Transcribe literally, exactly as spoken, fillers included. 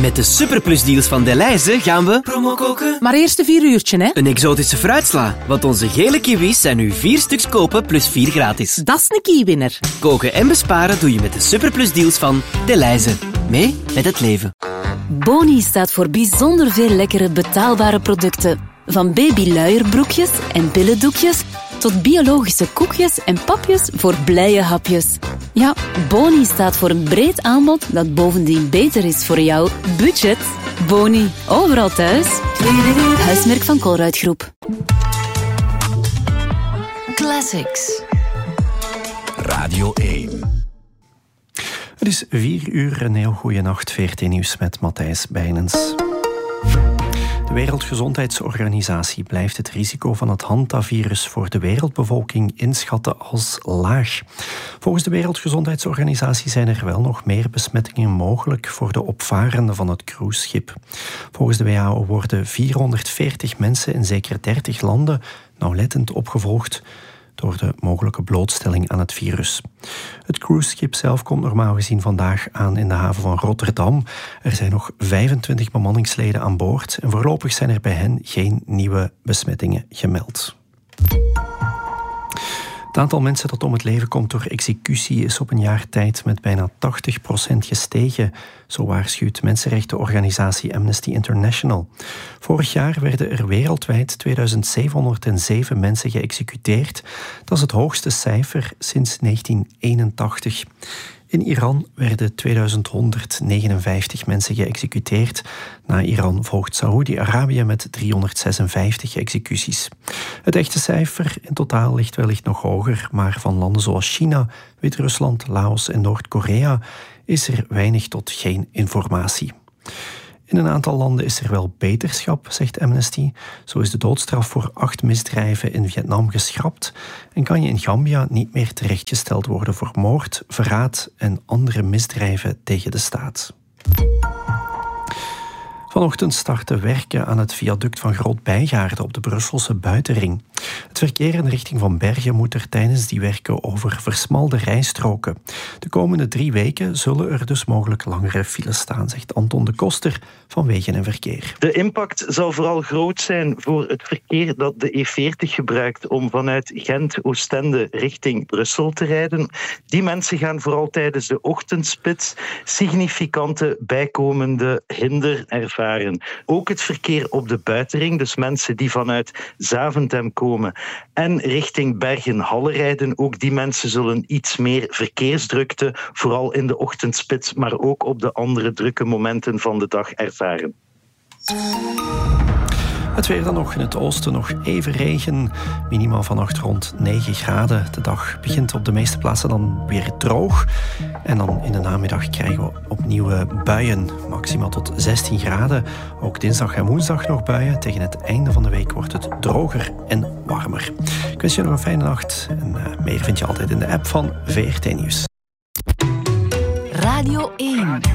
Met de superplusdeals van Delhaize gaan we promo koken. Maar eerst een vier uurtje, hè? Een exotische fruitsla, want onze gele kiwis zijn nu vier stuks kopen plus vier gratis. Dat is een kiewinner. Koken en besparen doe je met de superplusdeals van Delhaize. Mee met het leven. Boni staat voor bijzonder veel lekkere betaalbare producten. Van babyluierbroekjes en billendoekjes tot biologische koekjes en papjes voor blije hapjes. Ja, Boni staat voor een breed aanbod dat bovendien beter is voor jouw budget. Boni, overal thuis. Huismerk van Colruyt Groep. Classics. Radio één. Het is vier uur, een heel goede nacht. V R T Nieuws met Matthijs Bijnens. De Wereldgezondheidsorganisatie blijft het risico van het hantavirus voor de wereldbevolking inschatten als laag. Volgens de Wereldgezondheidsorganisatie zijn er wel nog meer besmettingen mogelijk voor de opvarenden van het cruiseschip. Volgens de W H O worden vierhonderdveertig mensen in zeker dertig landen nauwlettend opgevolgd door de mogelijke blootstelling aan het virus. Het cruiseschip zelf komt normaal gezien vandaag aan in de haven van Rotterdam. Er zijn nog vijfentwintig bemanningsleden aan boord en voorlopig zijn er bij hen geen nieuwe besmettingen gemeld. Het aantal mensen dat om het leven komt door executie is op een jaar tijd met bijna tachtig procent gestegen, zo waarschuwt mensenrechtenorganisatie Amnesty International. Vorig jaar werden er wereldwijd tweeduizend zevenhonderdzeven mensen geëxecuteerd. Dat is het hoogste cijfer sinds negentien eenentachtig. In Iran werden tweeduizend honderdnegenenvijftig mensen geëxecuteerd. Na Iran volgt Saoedi-Arabië met driehonderdzesenvijftig executies. Het echte cijfer in totaal ligt wellicht nog hoger, maar van landen zoals China, Wit-Rusland, Laos en Noord-Korea is er weinig tot geen informatie. In een aantal landen is er wel beterschap, zegt Amnesty. Zo is de doodstraf voor acht misdrijven in Vietnam geschrapt en kan je in Gambia niet meer terechtgesteld worden voor moord, verraad en andere misdrijven tegen de staat. Vanochtend starten werken aan het viaduct van Groot-Bijgaarden op de Brusselse buitenring. Het verkeer in de richting van Bergen moet er tijdens die werken over versmalde rijstroken. De komende drie weken zullen er dus mogelijk langere files staan, zegt Anton de Koster van Wegen en Verkeer. De impact zal vooral groot zijn voor het verkeer dat de E veertig gebruikt om vanuit Gent, Oostende richting Brussel te rijden. Die mensen gaan vooral tijdens de ochtendspits significante bijkomende hinder ervaren. Ook het verkeer op de buitenring, dus mensen die vanuit Zaventem komen en richting Bergen-Halle rijden, ook die mensen zullen iets meer verkeersdrukte, vooral in de ochtendspits, maar ook op de andere drukke momenten van de dag ervaren. Het weer dan nog in het oosten, nog even regen. Minimaal vannacht rond negen graden. De dag begint op de meeste plaatsen dan weer droog. En dan in de namiddag krijgen we opnieuw buien. Maximaal tot zestien graden. Ook dinsdag en woensdag nog buien. Tegen het einde van de week wordt het droger en warmer. Ik wens je nog een fijne nacht. En meer vind je altijd in de app van V R T Nieuws. Radio één.